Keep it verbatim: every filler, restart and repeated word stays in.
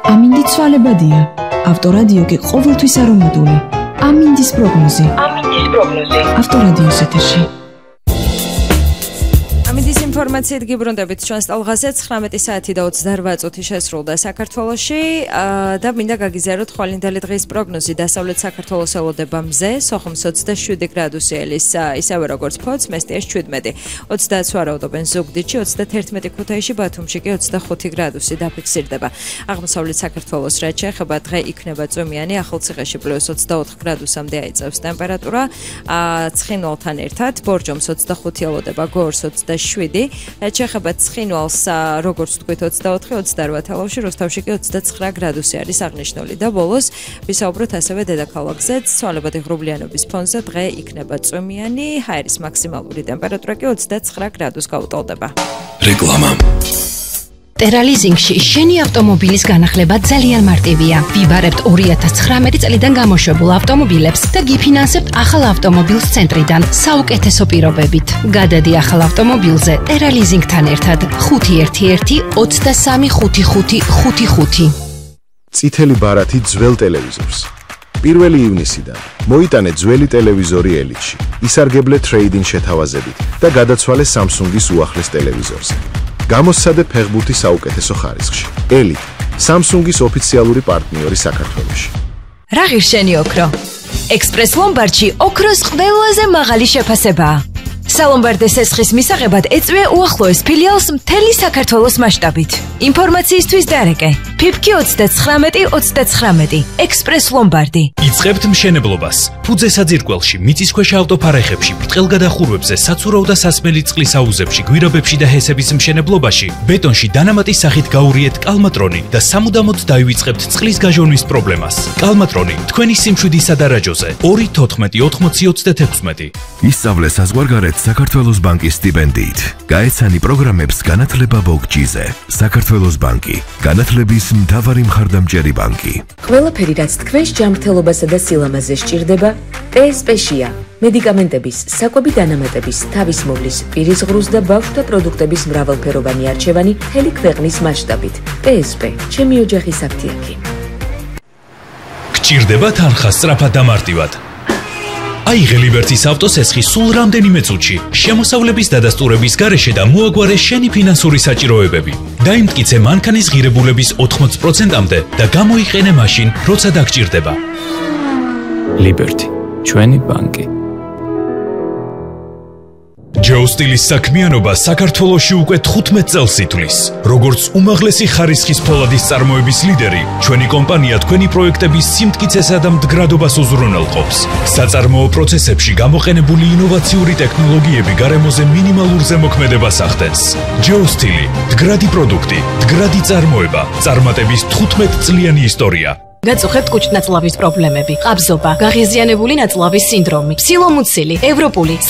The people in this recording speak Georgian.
ამინდი ცვალებადია. ავტორადიო კი ყოველთვის არომატული. ამინდის პროგნოზი. ამინდის პროგნოზი. ავტორადიოს ეთერში. ამინდის ინფორმაციით გიბრუნდებით ჩვენს ტალღაზე ცხრამეტი საათი და ოცდაორ წუთი შესრულდა საქართველოში და მინდა გაგიზიაროთ ხვალინდელი დღის პროგნოზი. დასავლეთ საქართველოს ელოდება მზე, სოხუმს ოცდაშვიდი გრადუსი ელის, ისევე როგორც ფოთს, მესტიეს ჩვიდმეტი. ოცდაათს ვარაუდობენ ზუგდიდში, ოცდათერთმეტი ქუთაისში, ბათუმში კი ოცდახუთი გრადუსი დაფიქსირდება. აღმოსავლეთ საქართველოს რაც შეეხება დღე იქნება წვიმიანი, ახალციხეში პლუს ოცდაოთხ გრადუსამდე აიწევს ტემპერატურა, ცხინვალთან ერთად, ბორჯომს ოცდახუთი ელოდება, გორს ოცდაშვიდი, რაც შეეხება ცხინვალს, როგორც თქვით ოცდაოთხი, ოცდაორ თელავში, რუსთავში კი ოცდაცხრა გრადუსი არის აღნიშნული და ბოლოს ვისაუბროთ ასევე დედაქალაქზე, ცვალებადი ღრუბლიანობის ფონზე დღე იქნება წვიმიანი, ჰაერის მაქსიმალური ტემპერატურა კი ოცდაცხრა გრადუსს გაუტოლდება. რეკლამა. ტერალიზინგში შენი ავტომობილის განახლება ძალიან მარტივია. ვიბარებთ ორი ათას ცხრამეტი წლიდან გამოშვებულ ავტომობილებს და გიფინანსებთ ახალ ავტომობილს ცენტრიდან საუკეთესო პირობებით. გადადი ახალ ავტომობილზე ტერალიზინგთან ერთად ხუთი ერთი ერთი ოცდასამი ხუთი ხუთი ხუთი ხუთი. წითელი ბარათი ძველ ტელევიზორს. პირველი ივნისიდან მოიტანე ძველი ტელევიზორი ელიტში. ისარგებლე ტრეიდინგ შეთავაზებით და გადაცვალე Samsung-ის უახლეს ტელევიზორზე. გამოსცადე ფეხბურთი საუკეთესო ხარისხში. ელიტ, Samsung-ის ოფიციალური პარტნიორი საქართველოში. რა ღირშენი ოქრო? ექსპრეს ლომბარდში ოქროს ყველაზე მაღალი შეფასებაა. სალომბარდეს ესხის მისაღებად ეწვია უახლოეს ფილიალს მთელი საქართველოს მასშტაბით. ინფორმაციისთვის დარეკე ფიფკი ოცდაცხრამეტი ოცდაცხრამეტი ექსპრეს ლომბარდი. იწყებთ მშენებლობას. ფუძე საძირკველში, მიწისქვეშა ავტოფარეხებში, ბრტყელგადახურვებზე, საცურავ და სასმელი წყლის აუზებში, გვირაბებში და ჰესების მშენებლობაში, ბეტონში დანამატის სახით გაურიეთ კალმატრონი და სამუდამოდ დაივიწყებთ წყლის გაჟონვის პრობლემას. კალმატრონი თქვენი სიმშვიდის სადარაჯოზე ორი თოთხმეტი ოთხმოცი ოცდათექვსმეტი. ისწავლე საზღვარგარეთ საქართველოს ბანკის სტიპენდიით. გაეცანი პროგრამებს განათლება ბოგჯიზე. საქართველოს ბანკი, განათლების მთავარი მხარდამჭერი ბანკი. ყველაფერი რაც თქვენს ჯანმრთელობასა და სილამაზეს სჭირდება, ტე ეს პე-შია. მედიკამენტების, საკვები დანამატების, თავის მოვლის, პირის ღრუს და ბავშვთა პროდუქტების მრავალფეროვანი არჩევანი მთელი ქვეყნის მასშტაბით. ტე ეს პე, ჩემი ოჯახის აფთიაქი. გჭირდება თანხა სწრაფად და მარტივად. აიღე ლიბერტის ავტოსესხი სულ რამდენიმე წუთში, შემოსავლების დადასტურების გარეშე და მოაგვარე შენი ფინანსური საჭიროებები. დაიმტკიცე მანქანის ღირებულების ოთხმოცი პროცენტამდე და გამოიყენე მაშინ, როცა დაგჭირდება. ლიბერტი, ჩვენი ბანკი. ჯეოსტილის საქმიანობა საქართველოში უკვე თხუთმეტ წელს ითვლის. როგორც უმაღლესი ხარისხის ფოლადის წარმოების ლიდერი, ჩვენი კომპანია თქვენი პროექტების სიმტკიცესა და მდგრადობას უზრუნველყოფს. საწარმოო პროცესებში გამოყენებული ინოვაციური ტექნოლოგიები გარემოზე მინიმალურ ზემოქმედებას ახდენს. ჯეოსტილი, მდგრადი პროდუქტი, მდგრადი წარმოება, წარმატების თხუთმეტ წლიანი ისტორია. გაწუხებთ კუჭნაწლავის პრობლემები, ყაბზობა, გაღიზიანებული ნაწლავის სინდრომი, სილომუცილი, ევროპული,